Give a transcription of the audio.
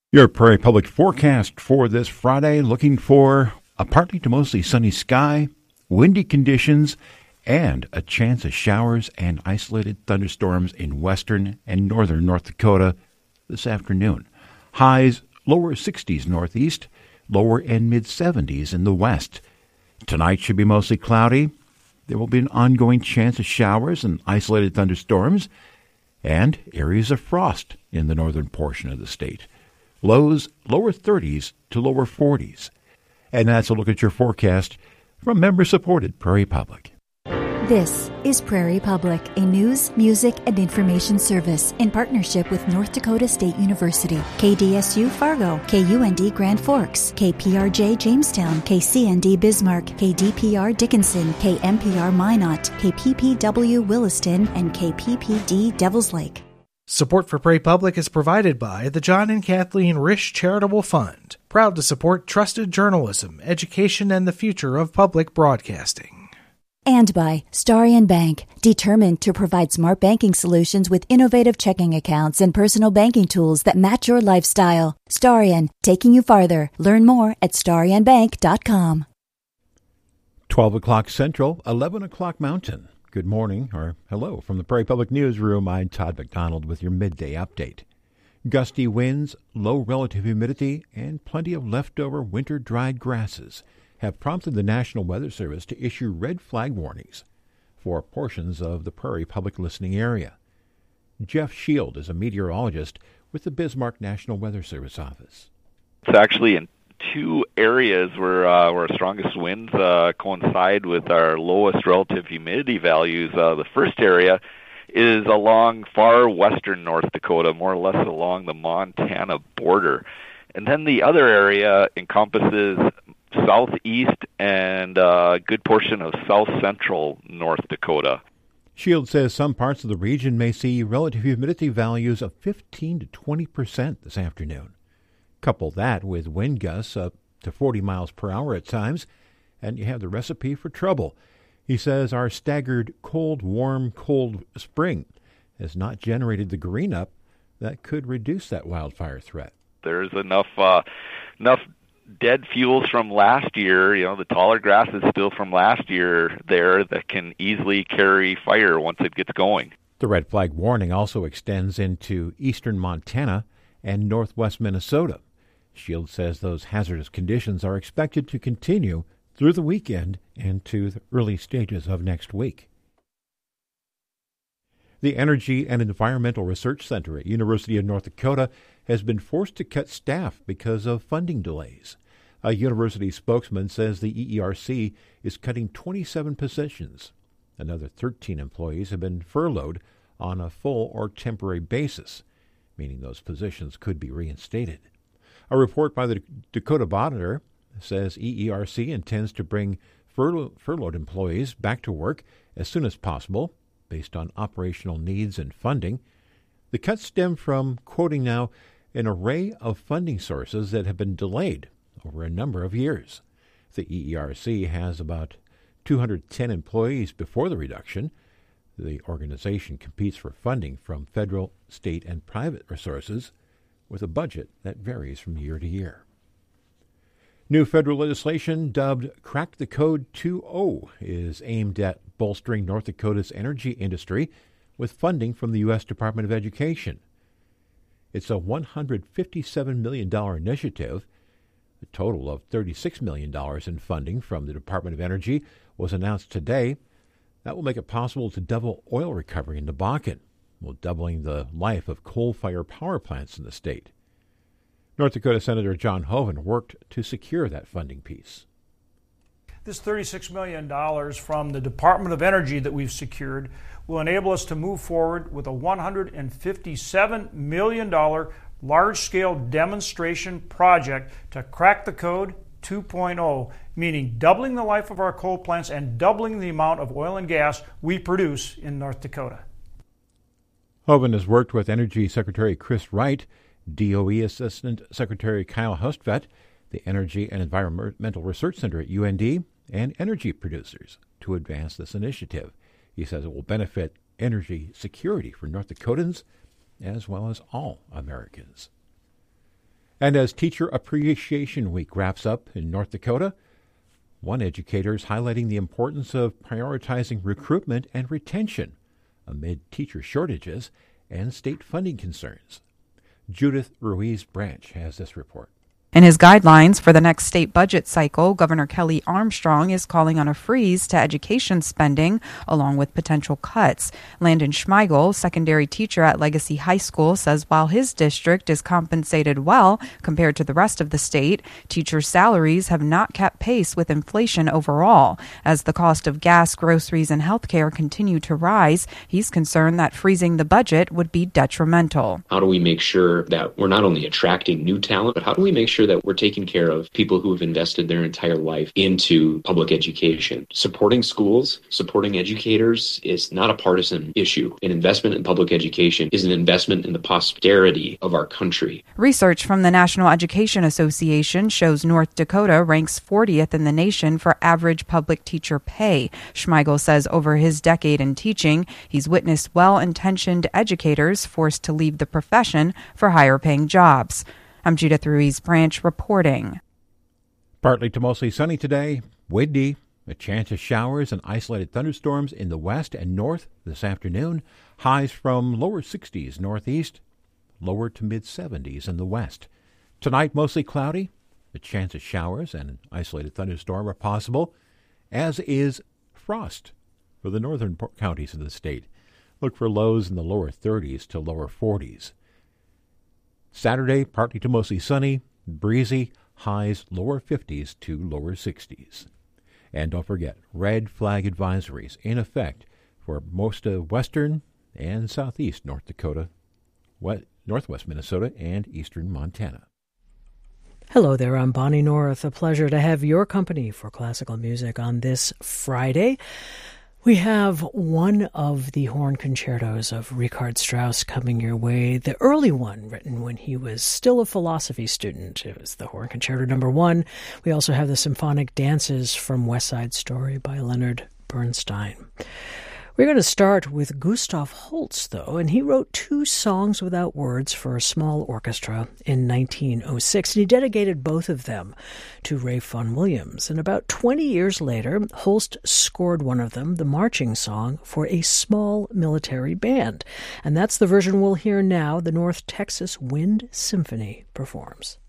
Your Prairie Public forecast for this Friday, looking for a partly to mostly sunny sky, windy conditions, and a chance of showers and isolated thunderstorms in western and northern North Dakota this afternoon. Highs lower 60s northeast, lower and mid-70s in the west. Tonight should be mostly cloudy. There will be an ongoing chance of showers and isolated thunderstorms, and areas of frost in the northern portion of the state. Lows lower 30s to lower 40s. And that's a look at your forecast from member-supported Prairie Public. This is Prairie Public, a news, music, and information service in partnership with North Dakota State University, KDSU Fargo, KUND Grand Forks, KPRJ Jamestown, KCND Bismarck, KDPR Dickinson, KMPR Minot, KPPW Williston, and KPPD Devils Lake. Support for Prairie Public is provided by the John and Kathleen Risch Charitable Fund, proud to support trusted journalism, education, and the future of public broadcasting. And by Starion Bank, determined to provide smart banking solutions with innovative checking accounts and personal banking tools that match your lifestyle. Starion, taking you farther. Learn more at starionbank.com. 12 o'clock Central, 11 o'clock Mountain. Good morning, or hello, from the Prairie Public Newsroom. I'm Todd McDonald with your midday update. Gusty winds, low relative humidity, and plenty of leftover winter-dried grasses have prompted the National Weather Service to issue red flag warnings for portions of the Prairie Public listening area. Jeff Shield is a meteorologist with the Bismarck National Weather Service office. It's actually in two areas where our strongest winds coincide with our lowest relative humidity values. The first area is along far western North Dakota, more or less along the Montana border. And then the other area encompasses southeast and a good portion of south central North Dakota. Shield says some parts of the region may see relative humidity values of 15 to 20% this afternoon. Couple that with wind gusts up to 40 miles per hour at times, and you have the recipe for trouble. He says our staggered cold, warm, cold spring has not generated the green up that could reduce that wildfire threat. There's enough dead fuels from last year, the taller grass is still from last year there that can easily carry fire once it gets going. The red flag warning also extends into eastern Montana and northwest Minnesota. Shield says those hazardous conditions are expected to continue through the weekend and to the early stages of next week. The Energy and Environmental Research Center at University of North Dakota has been forced to cut staff because of funding delays. A university spokesman says the EERC is cutting 27 positions. Another 13 employees have been furloughed on a full or temporary basis, meaning those positions could be reinstated. A report by the Dakota Monitor says EERC intends to bring furloughed employees back to work as soon as possible based on operational needs and funding. The cuts stem from, quoting now, an array of funding sources that have been delayed over a number of years. The EERC has about 210 employees before the reduction. The organization competes for funding from federal, state, and private resources with a budget that varies from year to year. New federal legislation dubbed Crack the Code 2.0 is aimed at bolstering North Dakota's energy industry with funding from the U.S. Department of Education. It's a $157 million initiative. A total of $36 million in funding from the Department of Energy was announced today. That will make it possible to double oil recovery in the Bakken, while doubling the life of coal-fired power plants in the state. North Dakota Senator John Hoeven worked to secure that funding piece. This $36 million from the Department of Energy that we've secured will enable us to move forward with a $157 million large-scale demonstration project to crack the code 2.0, meaning doubling the life of our coal plants and doubling the amount of oil and gas we produce in North Dakota. Hoeven has worked with Energy Secretary Chris Wright, DOE Assistant Secretary Kyle Hustvedt, the Energy and Environmental Research Center at UND, and energy producers to advance this initiative. He says it will benefit energy security for North Dakotans as well as all Americans. And as Teacher Appreciation Week wraps up in North Dakota, one educator is highlighting the importance of prioritizing recruitment and retention amid teacher shortages and state funding concerns. Judith Ruiz Branch has this report. In his guidelines for the next state budget cycle, Governor Kelly Armstrong is calling on a freeze to education spending, along with potential cuts. Landon Schmeigel, secondary teacher at Legacy High School, says while his district is compensated well compared to the rest of the state, teacher salaries have not kept pace with inflation overall. As the cost of gas, groceries, and healthcare continue to rise, he's concerned that freezing the budget would be detrimental. How do we make sure that we're not only attracting new talent, but how do we make sure that we're taking care of people who have invested their entire life into public education? Supporting schools, supporting educators is not a partisan issue. An investment in public education is an investment in the posterity of our country. Research from the National Education Association shows North Dakota ranks 40th in the nation for average public teacher pay. Schmeigel says over his decade in teaching, he's witnessed well-intentioned educators forced to leave the profession for higher-paying jobs. I'm Judith Ruiz Branch reporting. Partly to mostly sunny today, windy, a chance of showers and isolated thunderstorms in the west and north this afternoon. Highs from lower 60s northeast, lower to mid-70s in the west. Tonight, mostly cloudy. A chance of showers and an isolated thunderstorm are possible, as is frost for the northern counties of the state. Look for lows in the lower 30s to lower 40s. Saturday, partly to mostly sunny, breezy, highs lower 50s to lower 60s. And don't forget, red flag advisories in effect for most of western and southeast North Dakota, northwest Minnesota, and eastern Montana. Hello there, I'm Bonnie North. A pleasure to have your company for classical music on this Friday. We have one of the horn concertos of Richard Strauss coming your way, the early one written when he was still a philosophy student. It was the Horn Concerto No. 1. We also have the symphonic dances from West Side Story by Leonard Bernstein. We're going to start with Gustav Holst, though, and he wrote 2 songs without words for a small orchestra in 1906, and he dedicated both of them to Ralph Vaughan Williams. And about 20 years later, Holst scored one of them, the marching song, for a small military band. And that's the version we'll hear now, the North Texas Wind Symphony performs.